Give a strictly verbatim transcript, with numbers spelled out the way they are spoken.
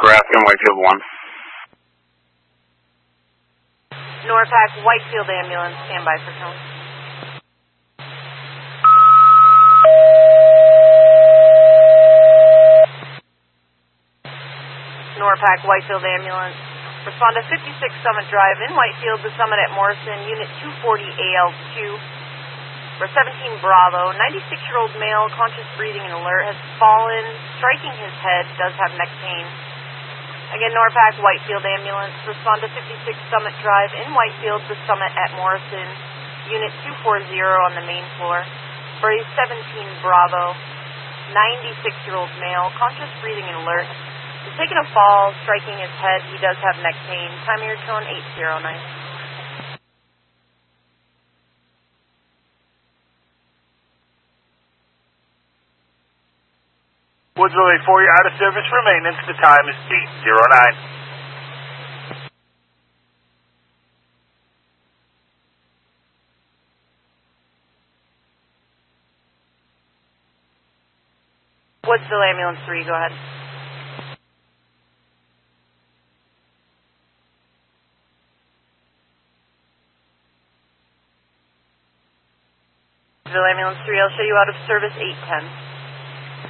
Grafton, Whitefield one. Norpac, Whitefield ambulance, stand by for tone. Norpac, Whitefield ambulance. Respond to fifty-six Summit Drive in Whitefield, the Summit at Morrison, Unit two forty A L two. For seventeen Bravo, ninety-six-year-old male, conscious breathing and alert, has fallen, striking his head, does have neck pain. Again, Norpac, Whitefield ambulance. Respond to fifty-six Summit Drive in Whitefield, the Summit at Morrison, Unit two forty on the main floor. For a seventeen Bravo, ninety-six-year-old male, conscious breathing and alert, has taken a fall, striking his head. He does have neck pain. Time of your tone, eight zero nine. Woodsville eight four, you're out of service for maintenance. The time is eight zero nine. Woodsville ambulance three, go ahead. Woodsville ambulance three, I'll show you out of service eight ten.